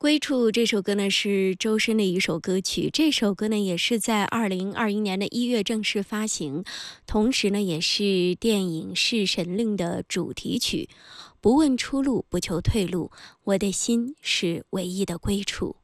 《归处》这首歌呢是周深的一首歌曲，这首歌呢也是在2021年的1月正式发行，同时呢也是电影《弑神令》的主题曲。不问出路，不求退路，我的心是唯一的归处。